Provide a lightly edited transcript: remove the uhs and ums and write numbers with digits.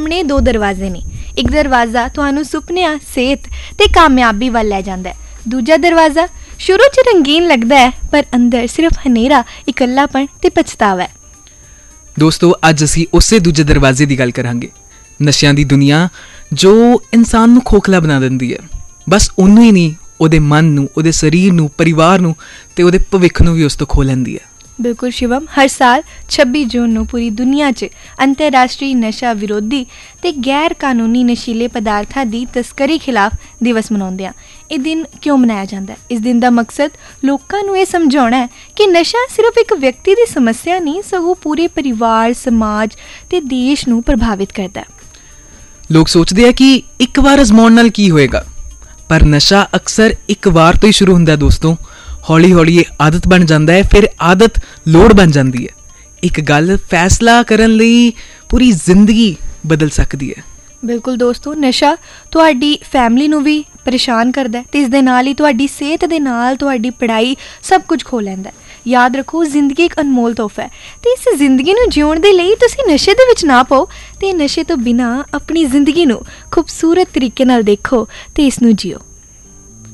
ਸਾਹਮਣੇ ਦੋ ਦਰਵਾਜ਼ੇ ਨੇ। ਇੱਕ ਦਰਵਾਜ਼ਾ ਤੁਹਾਨੂੰ ਸੁਪਨਿਆਂ, ਸਿਹਤ ਤੇ ਕਾਮਯਾਬੀ ਵੱਲ ਲੈ ਜਾਂਦਾ ਹੈ। ਦੂਜਾ ਦਰਵਾਜ਼ਾ ਸ਼ੁਰੂ 'ਚ ਰੰਗੀਨ ਲੱਗਦਾ ਹੈ, ਪਰ ਅੰਦਰ ਸਿਰਫ ਹਨੇਰਾ, ਇਕੱਲਾਪਣ ਤੇ ਪਛਤਾਵਾ ਹੈ। ਦੋਸਤੋ, ਅੱਜ ਅਸੀਂ ਉਸੇ ਦੂਜੇ ਦਰਵਾਜ਼ੇ ਦੀ ਗੱਲ ਕਰਾਂਗੇ। ਨਸ਼ਿਆਂ ਦੀ ਦੁਨੀਆ ਜੋ ਇਨਸਾਨ ਨੂੰ ਖੋਖਲਾ ਬਣਾ ਦਿੰਦੀ ਹੈ। ਬਸ ਉਹਨੂੰ ਹੀ ਨਹੀਂ, ਉਹਦੇ ਮਨ ਨੂੰ, ਉਹਦੇ ਸਰੀਰ ਨੂੰ, ਪਰਿਵਾਰ ਨੂੰ ਤੇ ਉਹਦੇ ਭਵਿੱਖ ਨੂੰ ਵੀ ਉਸ ਤੋਂ ਖੋਹ ਲੈਂਦੀ ਹੈ। ਬਿਲਕੁਲ ਸ਼ਿਵਮ, ਹਰ ਸਾਲ 26 ਜੂਨ ਨੂੰ ਪੂਰੀ ਦੁਨੀਆ 'ਚ ਅੰਤਰਰਾਸ਼ਟਰੀ ਨਸ਼ਾ ਵਿਰੋਧੀ ਤੇ ਗੈਰ ਕਾਨੂੰਨੀ ਨਸ਼ੀਲੇ ਪਦਾਰਥਾਂ ਦੀ ਤਸਕਰੀ ਖਿਲਾਫ ਦਿਵਸ ਮਨਾਉਂਦੇ ਆ। ਇਹ ਦਿਨ ਕਿਉਂ ਮਨਾਇਆ ਜਾਂਦਾ ਹੈ? ਇਸ ਦਿਨ ਦਾ ਮਕਸਦ ਲੋਕਾਂ ਨੂੰ ਇਹ ਸਮਝਾਉਣਾ ਹੈ ਕਿ ਨਸ਼ਾ ਸਿਰਫ ਇੱਕ ਵਿਅਕਤੀ ਦੀ ਸਮੱਸਿਆ ਨਹੀਂ, ਸਗੋਂ ਪੂਰੇ ਪਰਿਵਾਰ, ਸਮਾਜ ਤੇ ਦੇਸ਼ ਨੂੰ ਪ੍ਰਭਾਵਿਤ ਕਰਦਾ ਹੈ। ਲੋਕ ਸੋਚਦੇ ਆ ਕਿ ਇੱਕ ਵਾਰ ਅਜ਼ਮਾਉਣ ਨਾਲ ਕੀ ਹੋਏਗਾ, ਪਰ ਨਸ਼ਾ ਅਕਸਰ ਇੱਕ ਵਾਰ ਤੋਂ ਹੀ ਸ਼ੁਰੂ ਹੁੰਦਾ ਦੋਸਤੋ। ਹੌਲੀ ਹੌਲੀ ਇਹ ਆਦਤ ਬਣ ਜਾਂਦਾ ਹੈ, ਫਿਰ ਆਦਤ ਲੋੜ ਬਣ ਜਾਂਦੀ ਹੈ। ਇੱਕ ਗੱਲ ਫੈਸਲਾ ਕਰਨ ਲਈ ਪੂਰੀ ਜ਼ਿੰਦਗੀ ਬਦਲ ਸਕਦੀ ਹੈ। ਬਿਲਕੁਲ ਦੋਸਤੋ, ਨਸ਼ਾ ਤੁਹਾਡੀ ਫੈਮਿਲੀ ਨੂੰ ਵੀ ਪਰੇਸ਼ਾਨ ਕਰਦਾ ਅਤੇ ਇਸ ਦੇ ਨਾਲ ਹੀ ਤੁਹਾਡੀ ਸਿਹਤ ਦੇ ਨਾਲ ਤੁਹਾਡੀ ਪੜ੍ਹਾਈ ਸਭ ਕੁਝ ਖੋਹ ਲੈਂਦਾ। ਯਾਦ ਰੱਖੋ, ਜ਼ਿੰਦਗੀ ਇੱਕ ਅਨਮੋਲ ਤੋਹਫਾ ਹੈ ਅਤੇ ਇਸ ਜ਼ਿੰਦਗੀ ਨੂੰ ਜਿਉਣ ਦੇ ਲਈ ਤੁਸੀਂ ਨਸ਼ੇ ਦੇ ਵਿੱਚ ਨਾ ਪਾਓ ਅਤੇ ਨਸ਼ੇ ਤੋਂ ਬਿਨਾਂ ਆਪਣੀ ਜ਼ਿੰਦਗੀ ਨੂੰ ਖੂਬਸੂਰਤ ਤਰੀਕੇ ਨਾਲ ਦੇਖੋ ਅਤੇ ਇਸ ਨੂੰ ਜੀਓ।